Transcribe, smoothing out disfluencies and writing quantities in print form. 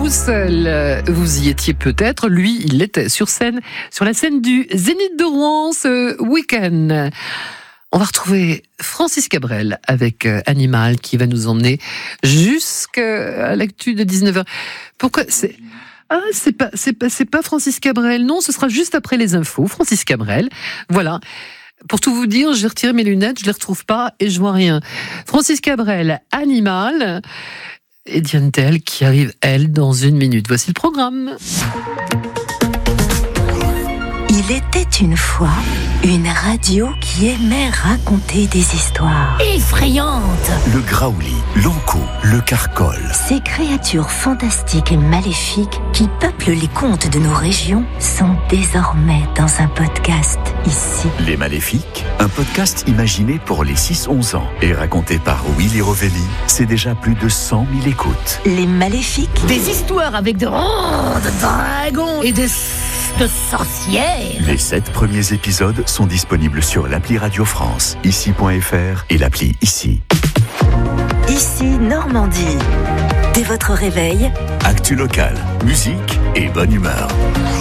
vous seul. Vous y étiez peut-être, lui, il était sur la scène du Zénith de Rouen ce week-end. On va retrouver Francis Cabrel avec Animal qui va nous emmener jusqu'à l'actu de 19h. Pourquoi c'est pas Francis Cabrel. Non, ce sera juste après les infos. Francis Cabrel. Voilà. Pour tout vous dire, j'ai retiré mes lunettes, je les retrouve pas et je vois rien. Francis Cabrel, Animal. Et Diane Tell qui arrive, elle, dans 1 minute. Voici le programme. Il était une fois une radio qui aimait raconter des histoires effrayantes. Le graouli, l'ankou, le carcol. Ces créatures fantastiques et maléfiques qui peuplent les contes de nos régions sont désormais dans un podcast ici. Les Maléfiques, un podcast imaginé pour les 6-11 ans et raconté par Willy Rovelli. C'est déjà plus de 100 000 écoutes. Les Maléfiques. Des histoires avec de dragons et de sorcières. Les 7 premiers épisodes sont disponibles sur l'appli Radio France, ici.fr et l'appli Ici. Ici Normandie. Dès votre réveil, Actu local, musique et bonne humeur.